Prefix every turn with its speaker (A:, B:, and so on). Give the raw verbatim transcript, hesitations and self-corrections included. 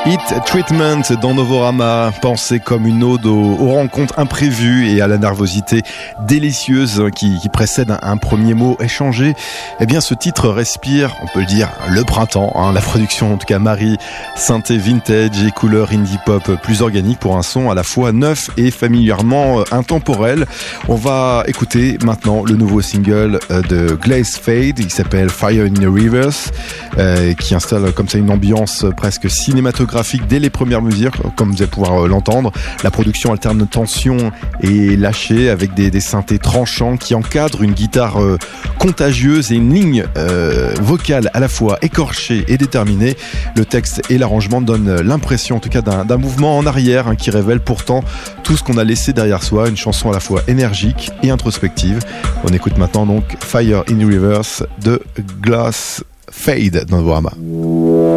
A: Heat Treatment dans Novorama, pensé comme une ode aux, aux rencontres imprévues et à la nervosité délicieuse qui, qui précède un, un premier mot échangé. Eh bien, ce titre respire, on peut le dire, le printemps. Hein, la production, en tout cas, marie synthé vintage et couleur indie pop plus organique pour un son à la fois neuf et familièrement intemporel. On va écouter maintenant le nouveau single de Glaze Fade. Il s'appelle Fire in the Rivers, euh, qui installe comme ça une ambiance presque cinématographique dès les premières mesures, comme vous allez pouvoir l'entendre. La production alterne tension et lâcher avec des, des synthés tranchants qui encadrent une guitare euh, contagieuse et une ligne euh, vocale à la fois écorchée et déterminée. Le texte et l'arrangement donnent l'impression en tout cas d'un, d'un mouvement en arrière hein, qui révèle pourtant tout ce qu'on a laissé derrière soi. Une chanson à la fois énergique et introspective. On écoute maintenant donc Fire in the Rivers de Glaze Fade dans Novorama.